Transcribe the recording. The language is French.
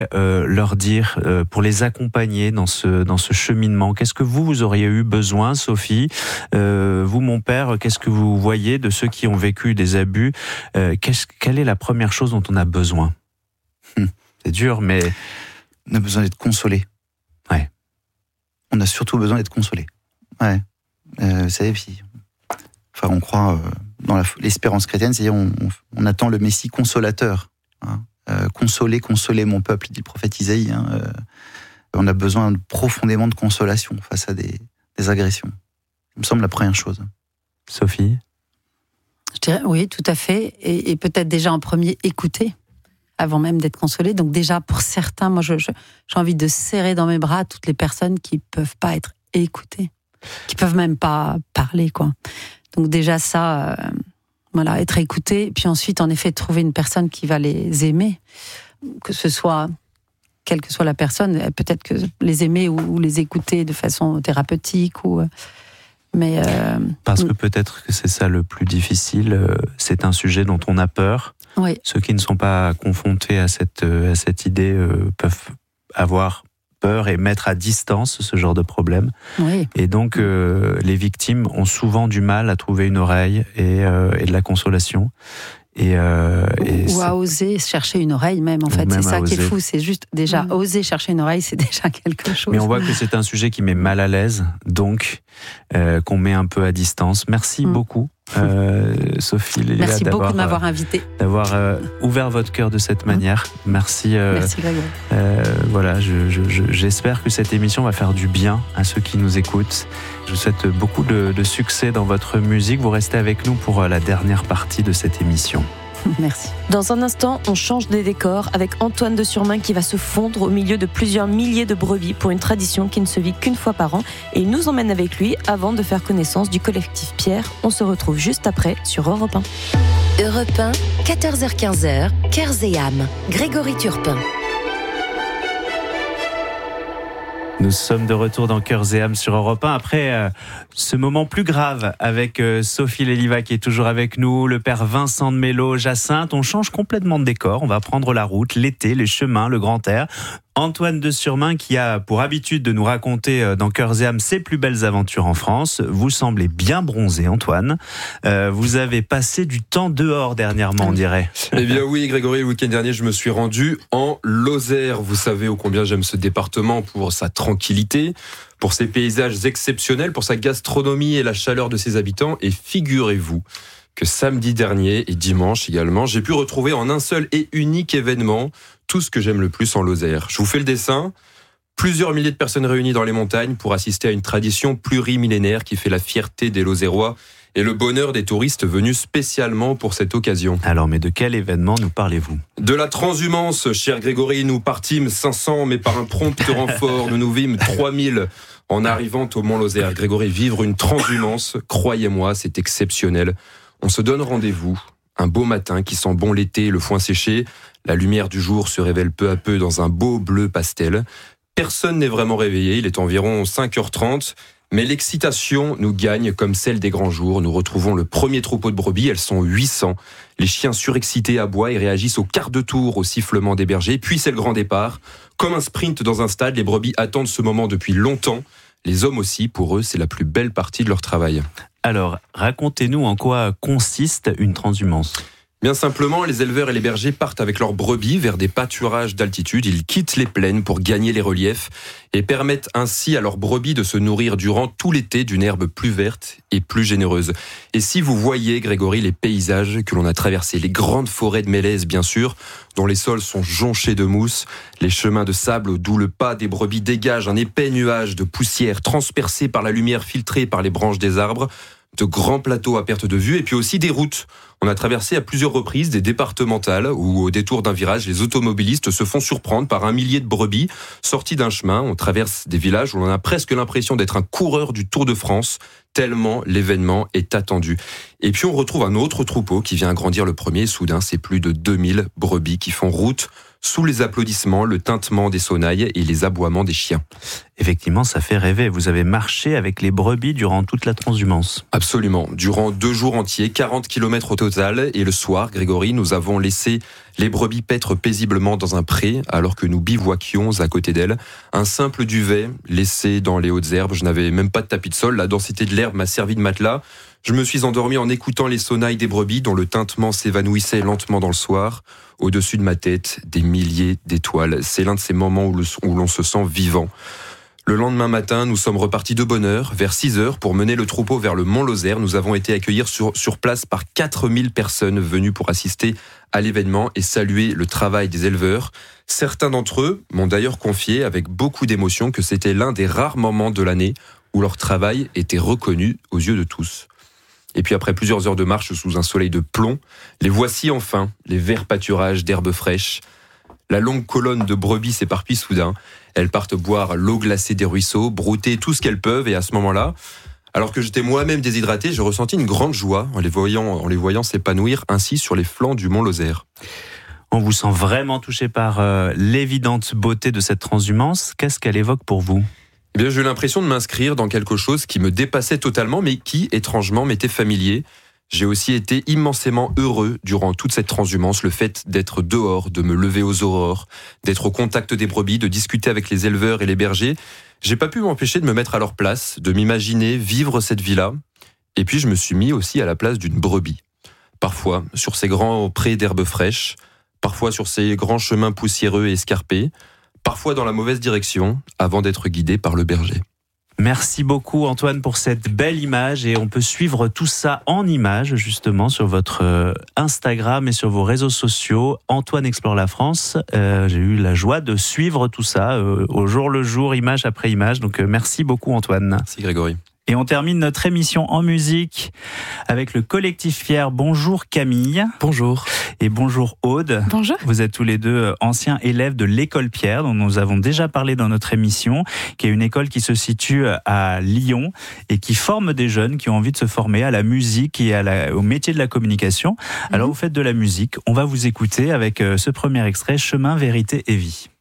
leur dire pour les accompagner dans ce cheminement? Qu'est-ce que vous auriez eu besoin, Sophie? Vous, mon père, qu'est-ce que vous voyez de ceux qui ont vécu des abus? Quelle est la première chose dont on a besoin? C'est dur, mais... On a besoin d'être consolé. Ouais. On a surtout besoin d'être consolé. Ouais. Vous savez, on croit dans l'espérance chrétienne, c'est-à-dire on attend le Messie consolateur. Hein. Consoler mon peuple, dit le prophète Isaïe. Hein. On a besoin profondément de consolation face à des agressions. Ça me semble la première chose. Sophie? Je dirais oui, tout à fait. Et peut-être déjà en premier, écouter, avant même d'être consolé. Donc déjà, pour certains, moi, j'ai envie de serrer dans mes bras toutes les personnes qui ne peuvent pas être écoutées, qui ne peuvent même pas parler, quoi. Donc déjà ça, voilà, être écouté. Puis ensuite, en effet, trouver une personne qui va les aimer, que ce soit... quelle que soit la personne, peut-être que les aimer ou les écouter de façon thérapeutique mais parce que peut-être que c'est ça le plus difficile, c'est un sujet dont on a peur. Oui. Ceux qui ne sont pas confrontés à cette idée peuvent avoir peur et mettre à distance ce genre de problème. Oui. Et donc les victimes ont souvent du mal à trouver une oreille et de la consolation. Ou à oser chercher une oreille même, en fait. C'est ça qui est fou, c'est juste déjà oser chercher une oreille, c'est déjà quelque chose. Mais on voit que c'est un sujet qui met mal à l'aise, donc qu'on met un peu à distance. Merci beaucoup, Sophie Léliva. Merci beaucoup de m'avoir invité. D'avoir ouvert votre cœur de cette manière. Merci. Merci Grégory. Voilà, j'espère que cette émission va faire du bien à ceux qui nous écoutent. Je vous souhaite beaucoup de succès dans votre musique. Vous restez avec nous pour la dernière partie de cette émission. Merci. Dans un instant, on change de décor avec Antoine de Surmain qui va se fondre au milieu de plusieurs milliers de brebis pour une tradition qui ne se vit qu'une fois par an. Et il nous emmène avec lui avant de faire connaissance du collectif Pierre. On se retrouve juste après sur Europe 1. Europe 1, 14h-15h, Cœurs et âmes. Grégory Turpin. Nous sommes de retour dans Cœurs et âmes sur Europe 1 après ce moment plus grave avec Sophie Léliva qui est toujours avec nous, le père Vincent de Mello, Jacinthe. On change complètement de décor, on va prendre la route, l'été, les chemins, le grand air. Antoine de Surmain qui a pour habitude de nous raconter dans Cœurs et âmes ses plus belles aventures en France. Vous semblez bien bronzé, Antoine. Vous avez passé du temps dehors dernièrement, on dirait. Eh bien oui, Grégory, le week-end dernier, je me suis rendu en Lozère. Vous savez ô combien j'aime ce département pour sa tranquillité, pour ses paysages exceptionnels, pour sa gastronomie et la chaleur de ses habitants. Et figurez-vous que samedi dernier et dimanche également, j'ai pu retrouver en un seul et unique événement tout ce que j'aime le plus en Lozère. Je vous fais le dessin. Plusieurs milliers de personnes réunies dans les montagnes pour assister à une tradition plurimillénaire qui fait la fierté des Lozérois et le bonheur des touristes venus spécialement pour cette occasion. Alors, mais de quel événement nous parlez-vous ? De la transhumance, cher Grégory. Nous partîmes 500, mais par un prompt renfort, nous nous vîmes 3000 en arrivant au Mont-Lozère. Grégory, vivre une transhumance, croyez-moi, c'est exceptionnel. On se donne rendez-vous un beau matin qui sent bon l'été, le foin séché. La lumière du jour se révèle peu à peu dans un beau bleu pastel. Personne n'est vraiment réveillé, il est environ 5h30, mais l'excitation nous gagne comme celle des grands jours. Nous retrouvons le premier troupeau de brebis, elles sont 800. Les chiens surexcités aboient et réagissent au quart de tour au sifflement des bergers. Puis c'est le grand départ. Comme un sprint dans un stade, les brebis attendent ce moment depuis longtemps. Les hommes aussi, pour eux, c'est la plus belle partie de leur travail. Alors, racontez-nous en quoi consiste une transhumance. Bien simplement, les éleveurs et les bergers partent avec leurs brebis vers des pâturages d'altitude. Ils quittent les plaines pour gagner les reliefs et permettent ainsi à leurs brebis de se nourrir durant tout l'été d'une herbe plus verte et plus généreuse. Et si vous voyez, Grégory, les paysages que l'on a traversés, les grandes forêts de mélèzes, bien sûr, dont les sols sont jonchés de mousse, les chemins de sable d'où le pas des brebis dégage un épais nuage de poussière transpercé par la lumière filtrée par les branches des arbres, de grands plateaux à perte de vue et puis aussi des routes. On a traversé à plusieurs reprises des départementales où, au détour d'un virage, les automobilistes se font surprendre par un millier de brebis sortis d'un chemin. On traverse des villages où on a presque l'impression d'être un coureur du Tour de France, tellement l'événement est attendu. Et puis on retrouve un autre troupeau qui vient agrandir le premier. Soudain, c'est plus de 2000 brebis qui font route sous les applaudissements, le tintement des sonnailles et les aboiements des chiens. Effectivement, ça fait rêver. Vous avez marché avec les brebis durant toute la transhumance. Absolument. Durant 2 jours entiers, 40 km au total. totale. Et le soir, Grégory, nous avons laissé les brebis paître paisiblement dans un pré, alors que nous bivouaquions à côté d'elles. Un simple duvet laissé dans les hautes herbes. Je n'avais même pas de tapis de sol. La densité de l'herbe m'a servi de matelas. Je me suis endormi en écoutant les sonnailles des brebis, dont le tintement s'évanouissait lentement dans le soir. Au-dessus de ma tête, des milliers d'étoiles. C'est l'un de ces moments où l'on se sent vivant. Le lendemain matin, nous sommes repartis de bonne heure, vers 6h, pour mener le troupeau vers le Mont Lozère. Nous avons été accueillis sur place par 4000 personnes venues pour assister à l'événement et saluer le travail des éleveurs. Certains d'entre eux m'ont d'ailleurs confié avec beaucoup d'émotion que c'était l'un des rares moments de l'année où leur travail était reconnu aux yeux de tous. Et puis après plusieurs heures de marche sous un soleil de plomb, les voici enfin, les verts pâturages d'herbes fraîches. La longue colonne de brebis s'éparpille soudain. Elles partent boire l'eau glacée des ruisseaux, brouter tout ce qu'elles peuvent. Et à ce moment-là, alors que j'étais moi-même déshydraté, j'ai ressenti une grande joie en les voyant s'épanouir ainsi sur les flancs du Mont Lozère. On vous sent vraiment touché par l'évidente beauté de cette transhumance. Qu'est-ce qu'elle évoque pour vous ? Eh bien, j'ai eu l'impression de m'inscrire dans quelque chose qui me dépassait totalement, mais qui, étrangement, m'était familier. J'ai aussi été immensément heureux durant toute cette transhumance, le fait d'être dehors, de me lever aux aurores, d'être au contact des brebis, de discuter avec les éleveurs et les bergers. J'ai pas pu m'empêcher de me mettre à leur place, de m'imaginer vivre cette vie-là. Et puis je me suis mis aussi à la place d'une brebis. Parfois sur ces grands prés d'herbes fraîches, parfois sur ces grands chemins poussiéreux et escarpés, parfois dans la mauvaise direction, avant d'être guidé par le berger. Merci beaucoup Antoine pour cette belle image et on peut suivre tout ça en images justement sur votre Instagram et sur vos réseaux sociaux. Antoine Explore la France. J'ai eu la joie de suivre tout ça au jour le jour, image après image. Donc merci beaucoup Antoine. Merci Grégory. Et on termine notre émission en musique avec le collectif Pierre. Bonjour Camille. Bonjour. Et bonjour Aude. Bonjour. Vous êtes tous les deux anciens élèves de l'école Pierre, dont nous avons déjà parlé dans notre émission, qui est une école qui se situe à Lyon et qui forme des jeunes qui ont envie de se former à la musique et au métier de la communication. Alors vous faites de la musique. On va vous écouter avec ce premier extrait, Chemin, Vérité et Vie.